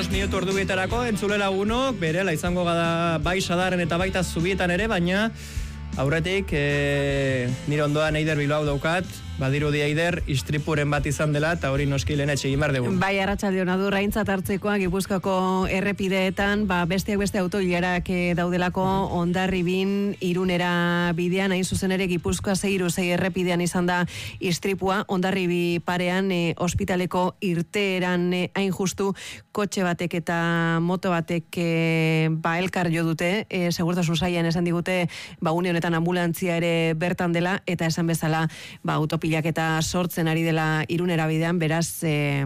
minutu ordubietarako, entzule lagunok, berela izango gada bai Sadaren eta baita Zubietan ere, baina aurretik nire ondoan Eider Bilbao daukat, badirudi Eider istripuren bat izan dela, eta hori noski lehen egin behar dugu. Bai, arratsaldeon adur, aintzat hartzekoa Gipuzkoako errepideetan, besteak beste autoilarak daudelako Hondarribin Irunera bidean, hain zuzen ere Gipuzkoa 6 errepidean izan da istripua, Hondarribi parean ospitaleko irteeran hain justu kotxe batek eta moto batek elkar jo dute, segurtasun sailean esan digute, une honetan ambulantzia ere bertan dela, eta esan bezala autopilak eta sortzen ari dela Irunera bidean, beraz,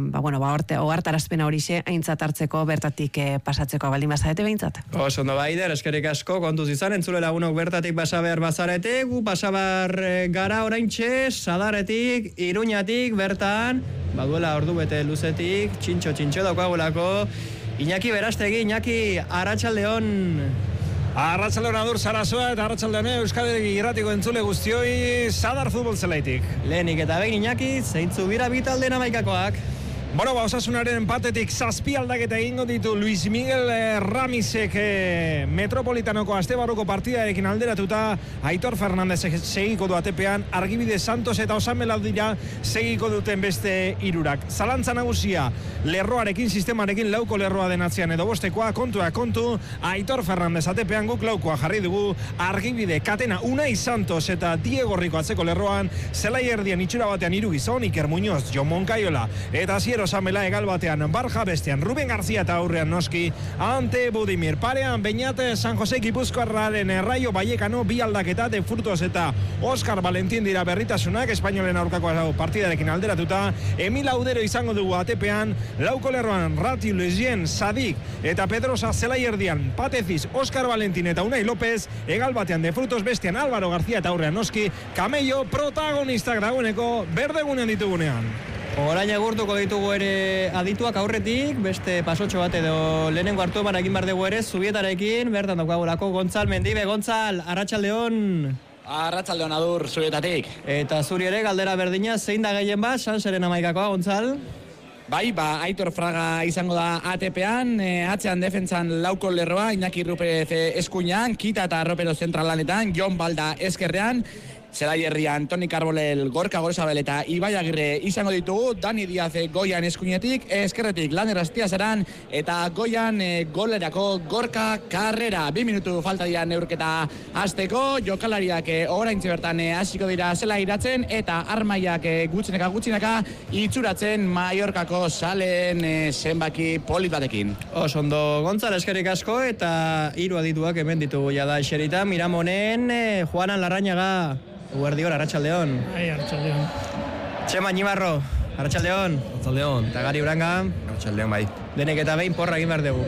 ohartarazpena horixe aintzat hartzeko, bertatik pasatzeko baldin bazarete behintzat. Oso ondo Baider, eskerrik asko, kontuz izan, entzule lagunok bertatik pasaber bazarete, gu pasabar gara oraintxe, Sadaretik, Iruñatik, bertan, baduela ordu bete luzetik, txintxo daukagulako, Iñaki Berastegi, Iñaki, arratsaldeon. Arratsaldeon adur Sarasua eta arratsaldeon Euskadi irratiko entzule guztioi Sadar futbol zelaitik. Lehenik eta behin Iñaki, zeintzu bira bi talde amaikakoak. Osasunaren patetik 7 aldaketa egingo ditu Luis Miguel Ramizek Metropolitanoko astebarruko partidarekin alderatuta, Aitor Fernandez segiko du ATP-an, Argibide Santos eta Osamela dira segiko duten beste hirurak. Zalantza nagusia, lerroarekin, sistemarekin, lauko lerroa den atzean edo bostekoa, kontu, Aitor Fernandez ATP-an, guk laukoa jarri dugu, Argibide, Katena, Unai Santos eta Diego Rico atzeko lerroan, zelai erdian itxura batean 3 gizon, Iker Muñoz, Jon Moncayola eta Asier Osamela egal batean, Barja bestean, Ruben García eta aurrean noski, Ante Budimir, parean Beñate San Jose Gipuzkoarraren Rayo Vallecano, bi aldaketa de Furtos eta Oscar Valentín dira berritasunak, Espainolen aurkako partidarekin alderatuta, Emil Audero izango dugu ATP-an, lauko lerroan Rati Lezien, Sadik eta Pedrosa, zelai erdian, Pateciz, Oscar Valentín eta Unai López, egal batean de Frutos bestean, Álvaro García eta aurrean noski, Camello protagonistak dagoeneko berdegunean ditugunean. Orain agurtuko ditugu ere adituak aurretik, beste pasotxo bat edo lehenengo hartu eman egin behar dugu ere, Zubietarekin, bertan daukagulako Gontzal Mendibe. Gontzal, arratsaldeon. Arratsaldeon adur, Zubietatik. Eta zuri ere, galdera berdina, zein da gehien bat, Sanseren amaikakoa, Gontzal? Bai, Aitor Fraga izango da ATP-an, atzean defentsan lauko lerroa, Iñaki Rupez eskuinan, Kita eta Ropero zentralanetan, Jon Balda eskerrean, Zelai herrian Toni Karbolel, Gorka Gorosabel eta Ibai Agirre izango ditugu, Dani Diaz goian eskuinetik, eskerretik Lander Astiazaran eta goian golerako Gorka Carrera. 2 minutu falta dira neurketa hasteko, jokalariak oraintxe bertan hasiko dira zela iratzen eta armaiak gutxinaka itxuratzen Mallorcako salen zenbaki polit batekin. Oso ondo, Gontzal, eskerrik asko eta 3 adituak hemen ditugu jada eserita, Miramonen, Juanan Larrañaga. Guardiol, arratsaldeon. Ai, arratsaldeon. Txema Ñibarro, arratsaldeon. Arratsaldeon. Eta Gari Uranga. Arratsaldeon, bai. Denek eta behin porra egin behar dugu.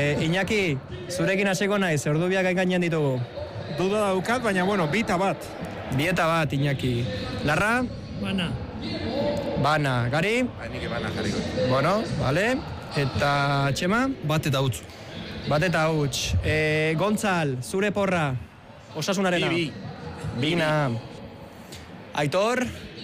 Iñaki, zurekin hasiko naiz, ordubiak gainean ditugu. Duda daukat, baina 2 eta 1. 2 eta 1, Iñaki. Larra? Bana. Gari? Nik bana jarriko. Bueno, vale. Eta Txema? 1 eta 1. 1 eta 1. Gontzal, zure porra. Osasunarena. Bina. Aitor?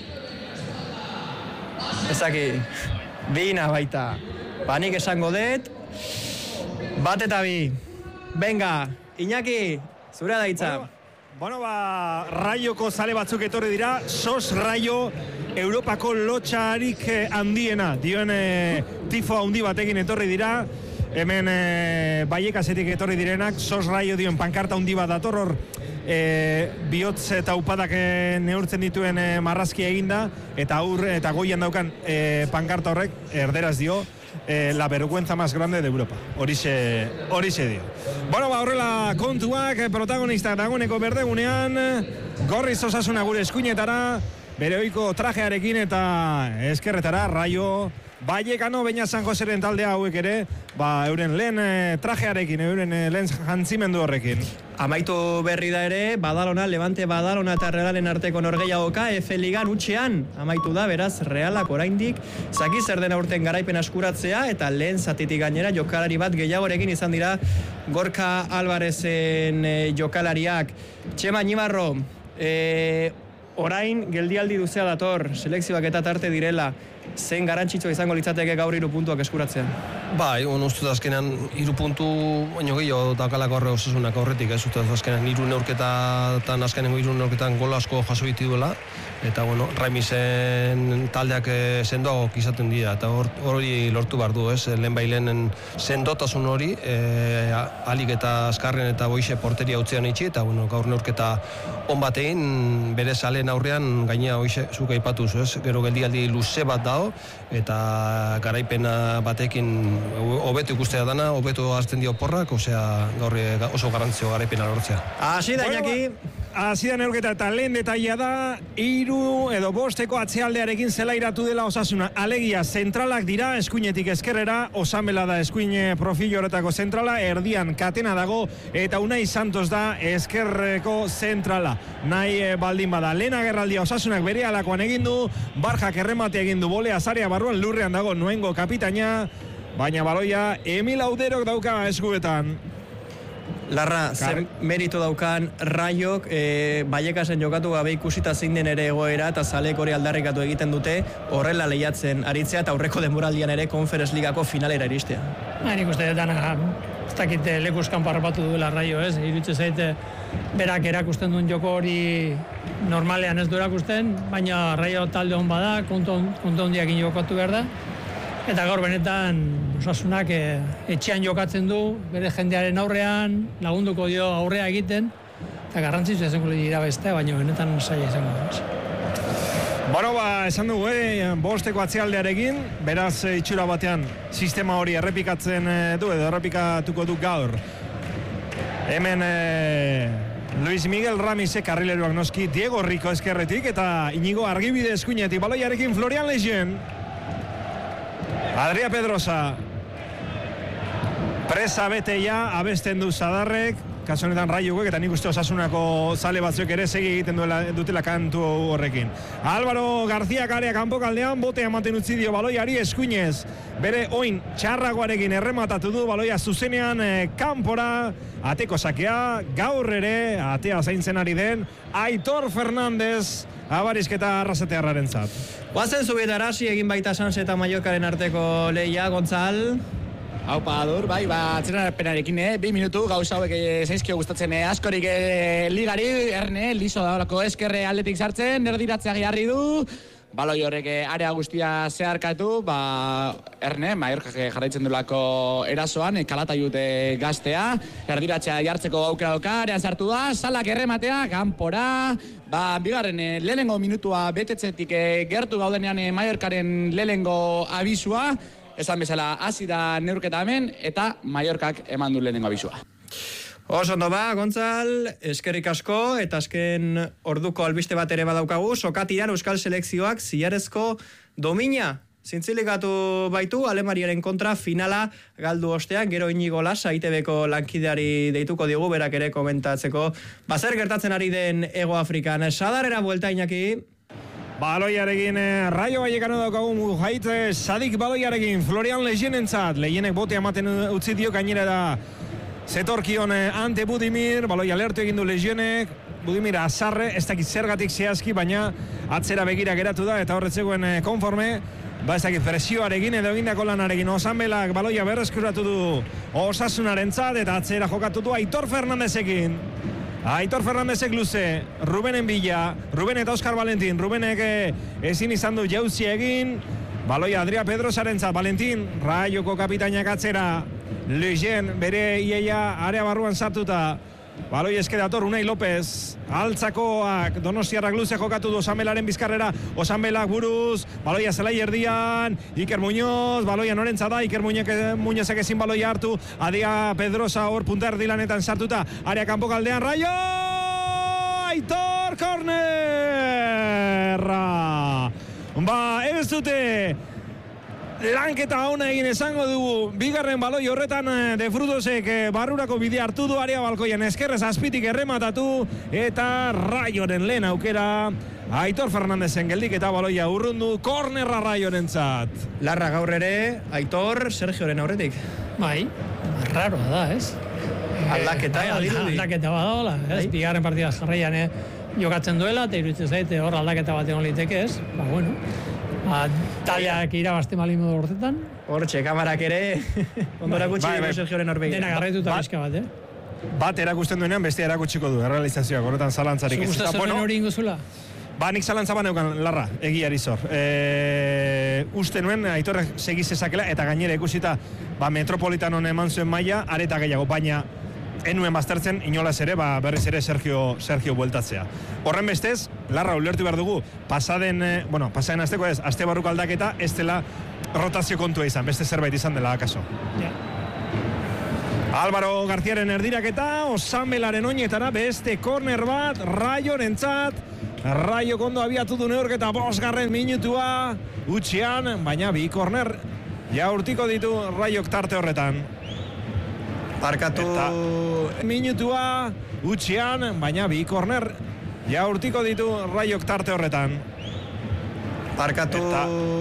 Ezaki. Bina baita. Nik esango dut. 1 eta 2. Venga, Iñaki, zure da hitza. Raioko zale batzuk etorri dira, SOS Raio Europako lotxarik handiena. Dioen tifo handi batekin etorri dira. Hemen Baiekasetik etorri direnak, SOS Raio dioen pankarta handi bat dator hor. Bihotz eta upadak neurtzen dituen marrazkia eginda, eta eta goian daukan pankarta horrek, erderaz dio, la vergüenza más grande de Europa. Horixe dio. Horrela kontuak, protagonista dagoeneko berdegunean, Gorriz Osasuna gure eskuinetara, bere ohiko trajearekin eta eskerretara, Raio Vallecano, Beñat San Joseren taldea hauek ere, euren lehen trajearekin, euren lehen jantzimendu horrekin. Amaitu berri da ere, Badalona, Levante Badalona eta Realen arteko norgehiagoka, F Ligan utxean amaitu da, beraz, Realak oraindik zaki zer den aurten garaipen askuratzea, eta lehen zatitik gainera jokalari bat gehiagorekin izan dira Gorka Alvarezen jokalariak. Txema Ñibarro, orain geldialdi luzea dator, selekzioak eta tarte direla. zein garantzitsua izango litzateke gaur 3 puntuak eskuratzean? Bai, uste azkenean 3 puntu baino gehiago daukalako horre Osasunak aurretik, ez uste azkenean 3 neurketatan, azkenengo 3 neurketan gol asko jaso ditu duela, eta bueno, Raimisen taldeak sendoagok izaten dira, eta hori lortu behar du, ez? Lehen sendotasun hori, alik eta azkarren eta boixe porteria utzean itxi, eta bueno, gaur neurketa on batein, bere salen aurrean gainea hoize zuk aipatuz, ez? Gero geldialdi luze bat dago, eta garaipena batekin hobeto ikustea dana, hobeto hazten dio porrak, osea, gaur oso garrantzio garaipena lortzea. Hasi da, Iñaki. Hasi da neurketa eta lehen detaila da 3 edo 5 atzealdearekin zelairatu dela Osasuna. Alegia, zentralak dira, eskuinetik eskerrera, Osanbela da eskuin profil horretako zentrala, erdian Katena dago, eta Unai Santos da eskerreko zentrala. Nahi baldin bada, lehen agerraldia Osasunak bere alakoan egin du, Barjak erremate egin du, bolea zarea barruan lurrean dago Noengo kapitaina, baina baloia Emil Auderok dauka eskuetan. Larra, zer merito daukan Raiok, Baiekasen jokatu gabe ikusita zein den ere egoera eta zalek hori aldarrikatu egiten dute horrela lehiatzen aritzea eta aurreko denboraldian ere Conference Ligako finalera iristea. Nik uste dana, ez dakit lekuz kanpo harrapatu duela Raio, ez? Iruditzen zaite berak erakusten duen joko hori normalean ez du erakusten, baina Raio talde hon bada, kontu handiakin jokatu behar da. Eta gaur benetan Osasunak etxean jokatzen du, bere jendearen aurrean, lagunduko dio aurrea egiten, eta garrantzitsua izango dira bestea, baina benetan saia izango da. Bueno, esan dugu, 5 atzealdearekin, beraz itxura batean sistema hori errepikatzen du, edo errepikatuko du gaur. Hemen Luis Miguel Ramise karrileruak noski, Diego Rico eskerretik, eta Inigo Argibide eskuinetik, baloiarekin Florian Lejeune. Adria Pedrosa presa beteia abesten du Zadarrek, kasu honetan Raiuek, eta nik uste Osasunako zale batzuk ere segi egiten dutela kantu horrekin. Álvaro García karea kanpokaldean, botea ematen utzi dio baloiari eskuinez. Bere oin txarragoarekin errematatu du baloia zuzenean kanpora, ateko sakea, gaur ere, atea zaintzen ari den, Aitor Fernández, abarizketa arrasatearraren zat. Guazen zubietara, hasi egin baita Sanse eta Mallorcaren arteko lehia, Gontzal. Haupa, adur, bai, atzenarepenarekin, 2 minutu, gauza hauek zaizkio gustatzen askorik ligari, Erne, liso da horako eskerre aldetik sartzen, erdiratzea giarri du, baloi horrek area guztia zeharkatu, Erne, Mallorcak jarraitzen dulako erasoan, kalataiut gaztea, erdiratzea jartzeko aukera doka, arean sartu da, salak errematea, kanpora, bigarren lehenengo minutua betetzetik gertu gaudenean Mallorcaren lehenengo abisua, esan bezala hasi da neurketa hemen, eta Mallorcak eman du lehenengo abisua. Oso ondo Gontzal, eskerrik asko, eta azken orduko albiste bat ere badaukagu, sokatian Euskal Selekzioak zilarezko domina zintzilikatu baitu, Alemaniaren kontra finala galdu ostean, gero Inigo Lasa, ITB-ko lankideari deituko digu, berak ere komentatzeko, zer gertatzen ari den Hego Afrikan. Sadarera buelta, Iñaki. Baloiarekin Raio Vallecano daukagu Mujait Sadik baloiarekin Florian Lejenentzat, Lejenek botea ematen utzi dio, gainera da zetorkion ante Budimir, baloia lertu egin du Lejenek, Budimir azarre, ez dakit zergatik zehazki, baina atzera begira geratu da, eta horretzegoen konforme, ez dakit presioarekin edo egindako lanarekin. Osanbelak baloia berreskuratu du Osasunarentzat, eta atzera jokatu du Aitor Fernandezekin. Aitor Fernandezek luze, Rubenen bila, Ruben eta Oscar Valentin, Rubenek ezin izan du jauzi egin, baloia Adria Pedrosarentzat, Valentin, Raioko kapitainak atzera, Lejeune bere iaia area barruan sartuta, baloi eske dator Unai López, altzakoak Donostiarrak luze jokatu du Osanbelaren bizkarrera, Osanbelak buruz, baloia zelai erdian, Iker Muñoz, baloia norentza da, Iker Muñozek ezin baloia hartu, Adia Pedrosa hor punta erdilanetan sartuta, area kanpokaldean, Raio! Aitor, kornerra! Ez dute lanketa ona egin esango dugu, bigarren baloi horretan De Frutosek barrurako bidea hartu du, area balkoian eskerrez azpitik errematatu, eta Raioren lehen aukera, Aitor Fernandezen geldik eta baloia urrundu, kornerra Raiorentzat. Larra gaur ere, Aitor, Sergioren aurretik. Bai, raroa da, ez? Aldaketa badaola, ez? Bigarren partida jarraian jokatzen duela, eta iruditzen zaite hor aldaketa bat egon liteke, ez? Bueno, Taldeak irabazte malin modu horretan. Hortxe, kamarak ere, ondora gutxi Sergioren Norbegia. Dena garretuta bizka bat, Bat erakusten duenean, beste erakutsiko du, errealizazioak, horretan zalantzarik ez. Zugustazioen bueno, hori inguzula? Nik zalantza neukan, Larra, egiari zor. Uste nuen, Aitorrek segiz ezakela, eta gainera ikusita, Metropolitanon eman zuen maila, areta gehiago, baina enuen baztertzen, inolaz ere, berriz ere Sergio bueltatzea. Horren bestez, Larra, ulertu behar dugu, pasaden azteko ez, aste barruko aldaketa, ez dela rotazio kontua izan, beste zerbait izan dela akaso. Álvaro Garziaren erdiraketa, Osamelaren oinetara, beste korner bat, Raiorentzat, Raio kondo abiatu du neurketa 5. minutua, utxian, baina bi korner jaurtiko ditu Raiok tarte horretan. Parkatu minutua, utxian, baina bi korner jaurtiko ditu Raiok tarte horretan. Parkatu